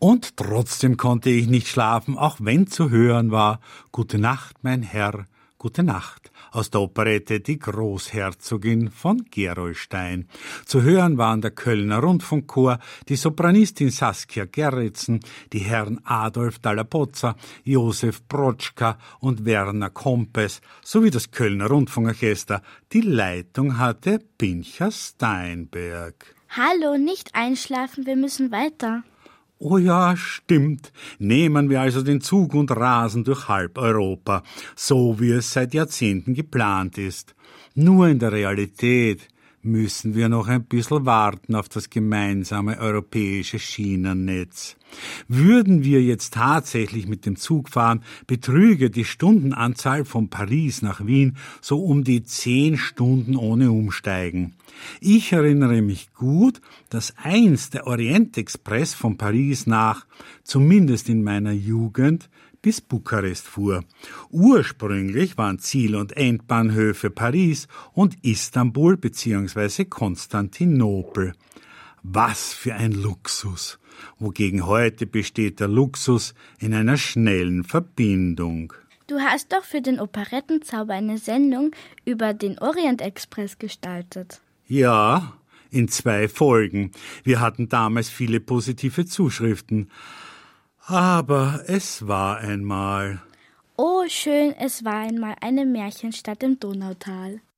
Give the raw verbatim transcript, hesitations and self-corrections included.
Und trotzdem konnte ich nicht schlafen, auch wenn zu hören war: Gute Nacht, mein Herr, gute Nacht, aus der Operette Die Großherzogin von Gerolstein. Zu hören waren der Kölner Rundfunkchor, die Sopranistin Saskia Gerritsen, die Herren Adolf Dalla-Pozza, Josef Brotschka und Werner Kompes sowie das Kölner Rundfunkorchester. Die Leitung hatte Pinchas Steinberg. Hallo, nicht einschlafen, wir müssen weiter. Oh ja, stimmt. Nehmen wir also den Zug und rasen durch halb Europa, so wie es seit Jahrzehnten geplant ist. Nur in der Realität müssen wir noch ein bisschen warten auf das gemeinsame europäische Schienennetz. Würden wir jetzt tatsächlich mit dem Zug fahren, betrüge die Stundenanzahl von Paris nach Wien so um die zehn Stunden ohne Umsteigen. Ich erinnere mich gut, dass einst der Orient-Express von Paris nach, zumindest in meiner Jugend, bis Bukarest fuhr. Ursprünglich waren Ziel- und Endbahnhöfe Paris und Istanbul bzw. Konstantinopel. Was für ein Luxus! Wogegen heute besteht der Luxus in einer schnellen Verbindung. Du hast doch für den Operettenzauber eine Sendung über den Orient-Express gestaltet. Ja, in zwei Folgen. Wir hatten damals viele positive Zuschriften. Aber es war einmal. Oh, schön, es war einmal eine Märchenstadt im Donautal.